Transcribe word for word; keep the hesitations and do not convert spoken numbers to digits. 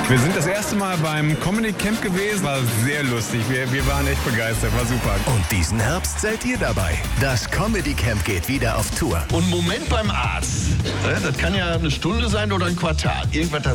Wir sind das erste Mal beim Comedy Camp gewesen. War sehr lustig. Wir, wir waren echt begeistert. War super. Und diesen Herbst seid ihr dabei. Das Comedy Camp geht wieder auf Tour. Und Moment beim Arzt. Das kann ja eine Stunde sein oder ein Quartal. Irgendwas